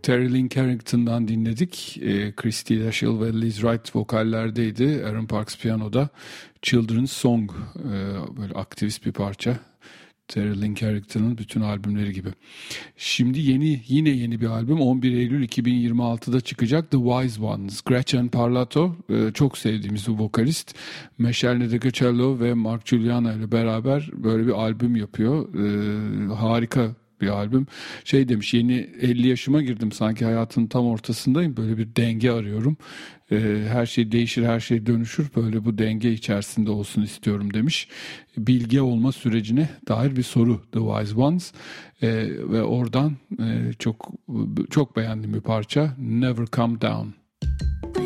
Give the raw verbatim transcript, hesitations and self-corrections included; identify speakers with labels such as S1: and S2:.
S1: Terry Lynn Carrington'dan dinledik. E, Christy Dashiell ve Liz Wright vokallerdeydi. Aaron Parks piyanoda. Children's Song, e, böyle aktivist bir parça. Terry Lynn Carrington'ın bütün albümleri gibi. Şimdi yeni yine yeni bir albüm on bir Eylül iki bin yirmi altıda çıkacak. The Wise Ones. Gretchen Parlato, e, çok sevdiğimiz bir vokalist. Michelle Nedecacello ve Mark Giuliano ile beraber böyle bir albüm yapıyor. E, harika bir albüm. Şey demiş, yeni elli yaşıma girdim, sanki hayatın tam ortasındayım, böyle bir denge arıyorum. Ee, her şey değişir, her şey dönüşür, böyle bu denge içerisinde olsun istiyorum demiş. Bilge olma sürecine dair bir soru The Wise Ones. Ee, ve oradan e, çok çok beğendiğim bir parça, Never Come Down.